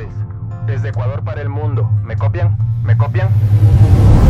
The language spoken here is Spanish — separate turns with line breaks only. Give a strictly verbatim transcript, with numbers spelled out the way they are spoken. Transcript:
aves. Desde Ecuador para el mundo. ¿Me copian? ¿Me copian?